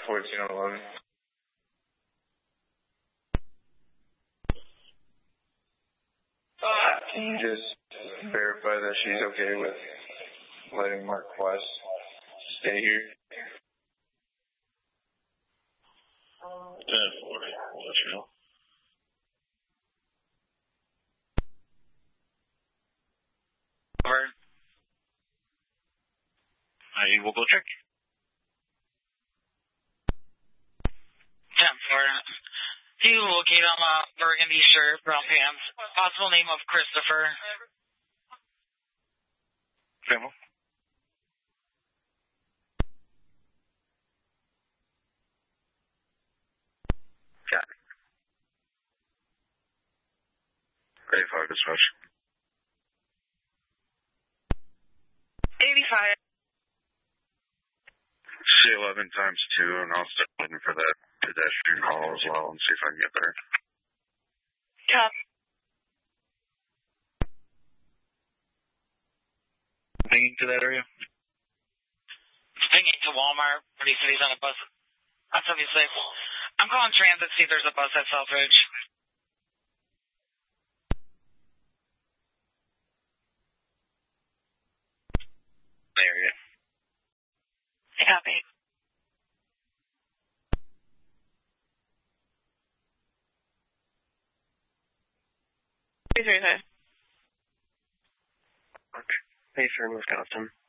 1411. Can you just verify that she's okay with letting Mark West stay here? 10-4. I'll let you know. Over. I will go check. 10-4. Do you locate on a burgundy shirt, brown pants? Possible name of Christopher. Family. Got it. Ready for dispatch. 85. C11 times 2, and I'll start looking for that pedestrian hall as well and see if I can get there. Copy. Pinging to that area? Pinging to Walmart. Pretty said he's on a bus. That's obviously. I'm calling transit, see if there's a bus at Selfridge. Area. Copy. Okay. Mayfair, Wisconsin.